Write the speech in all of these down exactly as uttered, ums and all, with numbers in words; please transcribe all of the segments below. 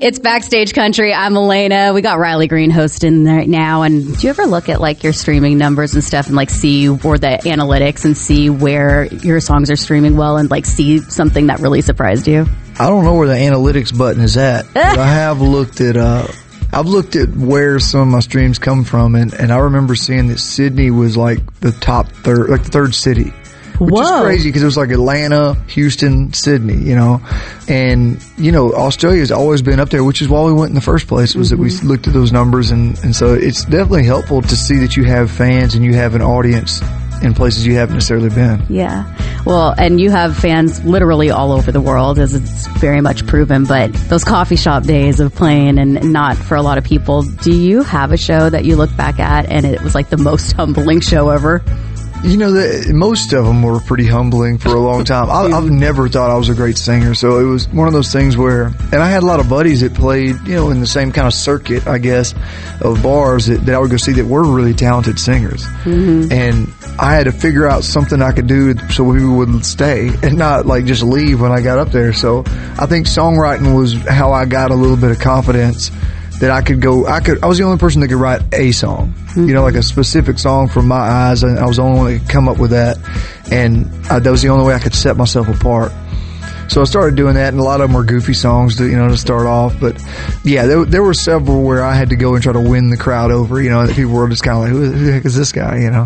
It's Backstage Country. I'm Elena. We got Riley Green hosting right now. And do you ever look at like your streaming numbers and stuff and like see, or the analytics and see where your songs are streaming well and like see something that really surprised you? I don't know where the analytics button is at, but I have looked at, uh, I've looked at where some of my streams come from, and, and I remember seeing that Sydney was like the top third, like the third city. Which Whoa. is crazy because it was like Atlanta, Houston, Sydney, you know. And, you know, Australia's always been up there, which is why we went in the first place, was mm-hmm. that we looked at those numbers. And, and so it's definitely helpful to see that you have fans and you have an audience in places you haven't necessarily been. Yeah. Well, and you have fans literally all over the world, as it's very much proven. But those coffee shop days of playing and not for a lot of people, do you have a show that you look back at and it was like the most humbling show ever? You know, the, most of them were pretty humbling for a long time. I, I've never thought I was a great singer, so it was one of those things where, and I had a lot of buddies that played, you know, in the same kind of circuit, I guess, of bars that, that I would go see that were really talented singers. Mm-hmm. And I had to figure out something I could do so people would stay and not like just leave when I got up there. So I think songwriting was how I got a little bit of confidence that I could go, I could, I was the only person that could write a song, mm-hmm. you know, like a specific song from my eyes, and I was the only one that could come up with that, and I, that was the only way I could set myself apart. So I started doing that, and a lot of them were goofy songs to, you know, to start off, but yeah, there, there were several where I had to go and try to win the crowd over, you know, that people were just kind of like, who, who the heck is this guy, you know?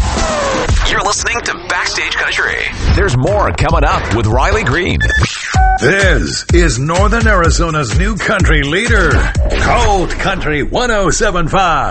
You're listening to Backstage Country. There's more coming up with Riley Green. This is Northern Arizona's new country leader, Cold Country one oh seven point five.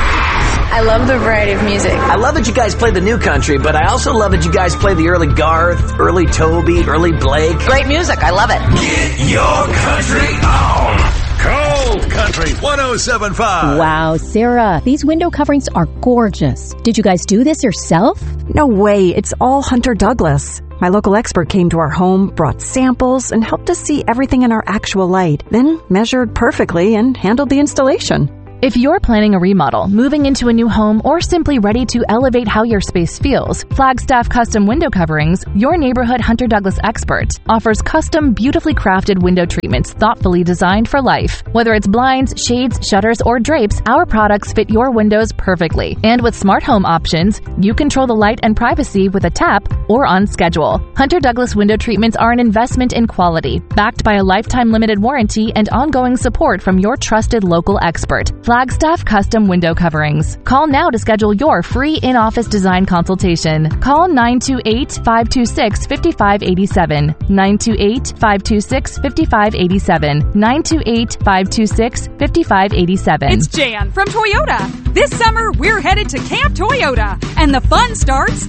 I love the variety of music. I love that you guys play the new country, but I also love that you guys play the early Garth, early Toby, early Blake. Great music. I love it. Get your country on. Cold Country one oh seven point five. Wow, Sarah, these window coverings are gorgeous. Did you guys do this yourself? No way. It's all Hunter Douglas. My local expert came to our home, brought samples, and helped us see everything in our actual light, then measured perfectly and handled the installation. If you're planning a remodel, moving into a new home, or simply ready to elevate how your space feels, Flagstaff Custom Window Coverings, your neighborhood Hunter Douglas expert, offers custom, beautifully crafted window treatments thoughtfully designed for life. Whether it's blinds, shades, shutters, or drapes, our products fit your windows perfectly. And with smart home options, you control the light and privacy with a tap or on schedule. Hunter Douglas window treatments are an investment in quality, backed by a lifetime limited warranty and ongoing support from your trusted local expert. Flagstaff Custom Window Coverings. Call now to schedule your free in-office design consultation. Call nine two eight, five two six, five five eight seven, nine two eight, five two six, five five eight seven, nine two eight, five two six, five five eight seven. It's Jan from Toyota. This summer, we're headed to Camp Toyota, and the fun starts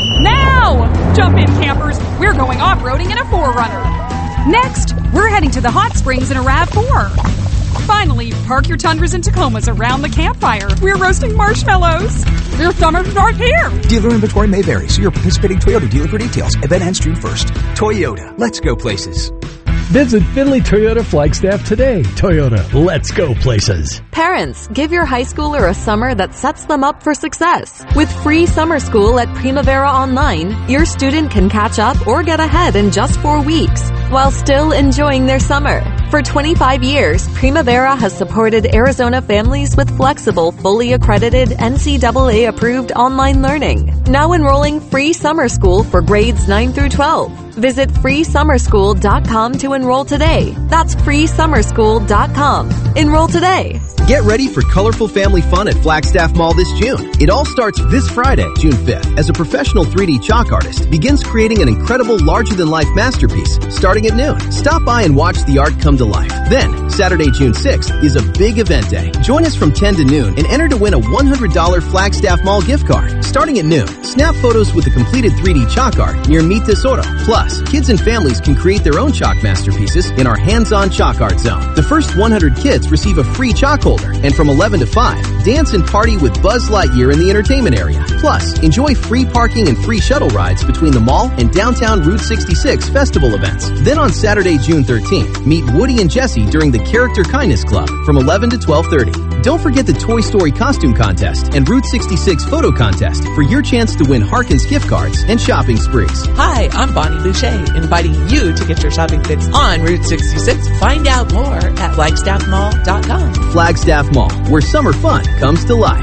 now! Jump in, campers. We're going off-roading in a four runner. Next, we're heading to the hot springs in a RAV four. Finally, park your Tundras and Tacomas around the campfire. We're roasting marshmallows. Your summer starts here. Dealer inventory may vary. See your participating Toyota dealer for details. Event ends June first. Toyota. Let's go places. Visit Finley Toyota Flagstaff today. Toyota, let's go places. Parents, give your high schooler a summer that sets them up for success. With free summer school at Primavera Online, your student can catch up or get ahead in just four weeks while still enjoying their summer. For twenty-five years, Primavera has supported Arizona families with flexible, fully accredited, N C double A approved online learning. Now enrolling free summer school for grades nine through twelve. Visit free summer school dot com to enroll today. That's free summer school dot com. Enroll today. Get ready for colorful family fun at Flagstaff Mall this June. It all starts this Friday, June fifth, as a professional three D chalk artist begins creating an incredible larger-than-life masterpiece starting at noon. Stop by and watch the art come to life. Then, Saturday, June sixth, is a big event day. Join us from ten to noon and enter to win a one hundred dollars Flagstaff Mall gift card. Starting at noon, snap photos with the completed three D chalk art near Meet Tesoro. Plus, kids and families can create their own chalk masterpieces in our hands-on chalk art zone. The first one hundred kids receive a free chalk holder. And from eleven to five, dance and party with Buzz Lightyear in the entertainment area. Plus, enjoy free parking and free shuttle rides between the mall and downtown Route sixty-six festival events. Then on Saturday, June thirteenth, meet Woody and Jesse during the Character Kindness Club from eleven to twelve thirty. Don't forget the Toy Story costume contest and Route sixty-six photo contest for your chance to win Harkins gift cards and shopping sprees. Hi, I'm Bonnie Boucher, inviting you to get your shopping fix on Route sixty-six. Find out more at flagstaff mall dot com. Flagstaff Mall, where summer fun comes to life.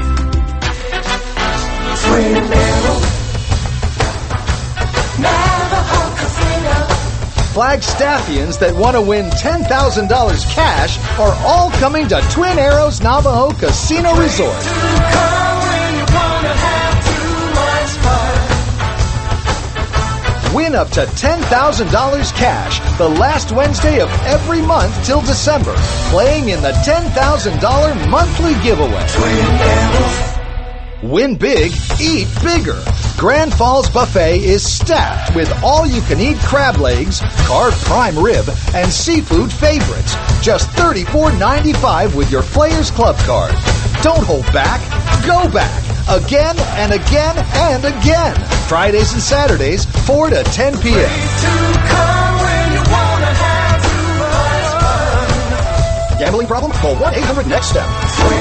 Flagstaffians that want to win ten thousand dollars cash are all coming to Twin Arrows Navajo Casino Resort. Win up to ten thousand dollars cash the last Wednesday of every month till December, playing in the ten thousand dollars monthly giveaway. Win big, eat bigger. Grand Falls Buffet is stacked with all-you-can-eat crab legs, carved prime rib, and seafood favorites. Just thirty-four ninety-five with your Players Club card. Don't hold back. Go back. Again and again and again. Fridays and Saturdays, four to ten p.m. Gambling problem? Call one eight hundred next step.